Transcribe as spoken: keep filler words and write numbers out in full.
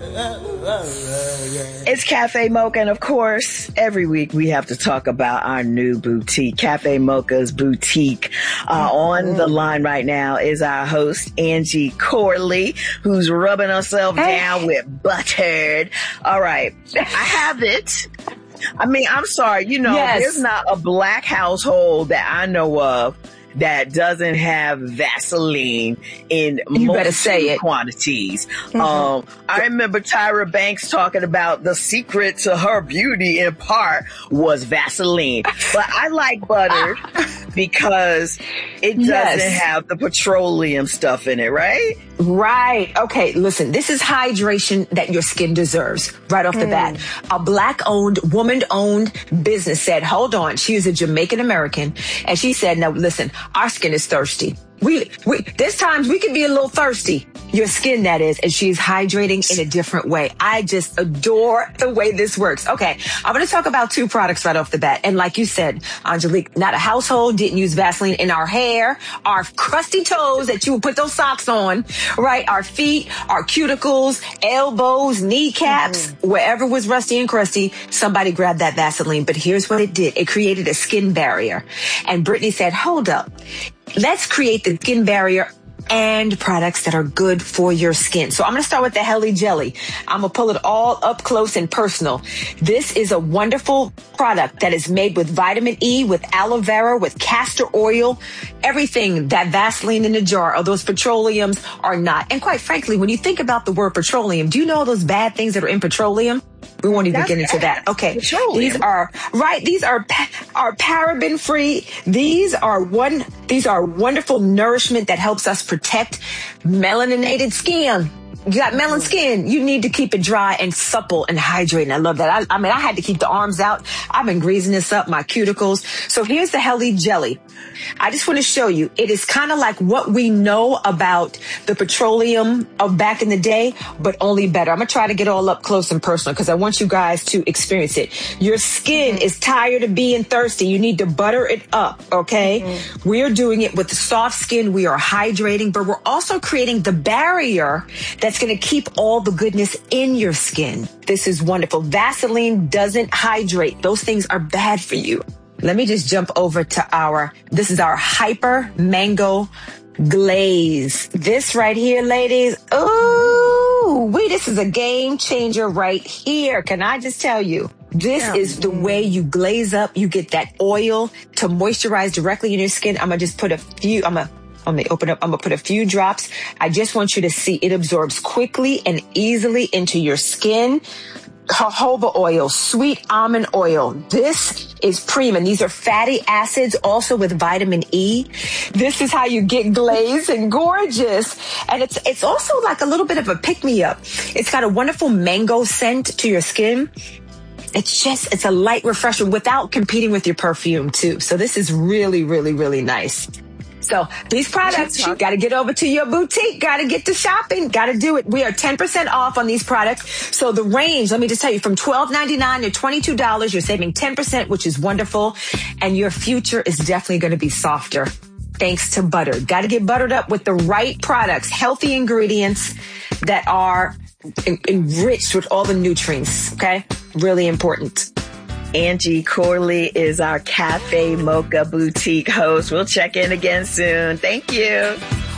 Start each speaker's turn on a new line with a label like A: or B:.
A: It's Cafe Mocha, and of course, every week we have to talk about our new boutique, Cafe Mocha's boutique. Uh, on the line right now is our host, Angie Corley, who's rubbing herself hey. down with buttered. All right, I have it. I mean, I'm sorry, you know, yes. there's not a black household that I know of that doesn't have Vaseline in
B: you better say it.
A: quantities. Mm-hmm. Um, I remember Tyra Banks talking about the secret to her beauty in part was Vaseline. But I like butter because it doesn't yes. have the petroleum stuff in it, right?
B: Right. Okay. Listen, this is hydration that your skin deserves right off the mm. bat. A black owned, woman owned business said, hold on. She is a Jamaican American. And she said, no, listen, our skin is thirsty. We, we, there's times we can be a little thirsty. Your skin, that is, and she's hydrating in a different way. I just adore the way this works. Okay, I'm going to talk about two products right off the bat. And like you said, Angelique, not a household, didn't use Vaseline in our hair, our crusty toes that you would put those socks on, right? Our feet, our cuticles, elbows, kneecaps, mm-hmm. wherever was rusty and crusty, somebody grabbed that Vaseline. But here's what it did. It created a skin barrier. And Brittany said, hold up. Let's create the skin barrier and products that are good for your skin. So I'm going to start with the Helly Jelly. I'm going to pull it all up close and personal. This is a wonderful product that is made with vitamin E, with aloe vera, with castor oil, everything that Vaseline in a jar or those petroleums are not. And quite frankly, when you think about the word petroleum, do you know all those bad things that are in petroleum? We won't even That's get into that. Okay. Petroleum. These are, right. These are, are paraben free. These are one, these are wonderful nourishment that helps us protect melaninated skin. You got melon skin. You need to keep it dry and supple and hydrating. I love that. I, I mean, I had to keep the arms out. I've been greasing this up, my cuticles. So here's the Helly Jelly. I just want to show you. It is kind of like what we know about the petroleum of back in the day, but only better. I'm going to try to get all up close and personal because I want you guys to experience it. Your skin mm-hmm. is tired of being thirsty. You need to butter it up, okay? Mm-hmm. We're doing it with the soft skin. We are hydrating, but we're also creating the barrier that's going to keep all the goodness in your skin. This is wonderful. Vaseline doesn't hydrate. Those things are bad for you. Let me just jump over to our, this is our Hyper Mango Glaze. This right here, ladies. Ooh, we, this is a game changer right here. Can I just tell you? This yeah. is the way you glaze up. You get that oil to moisturize directly in your skin. I'm going to just put a few, I'm going to I'm going to open up. I'm going to put a few drops. I just want you to see it absorbs quickly and easily into your skin. Jojoba oil, sweet almond oil. This is premium. These are fatty acids also with vitamin E. This is how you get glazed and gorgeous. And it's, it's also like a little bit of a pick-me-up. It's got a wonderful mango scent to your skin. It's just, it's a light refresher without competing with your perfume too. So this is really, really, really nice. So these products, you got to get over to your boutique, got to get to shopping, got to do it. We are ten percent off on these products. So the range, let me just tell you, from twelve ninety-nine to twenty-two dollars, you're saving ten percent, which is wonderful. And your future is definitely going to be softer thanks to butter. Got to get buttered up with the right products, healthy ingredients that are en- enriched with all the nutrients. Okay. Really important.
A: Angie Corley is our Cafe Mocha boutique host. We'll check in again soon. Thank you.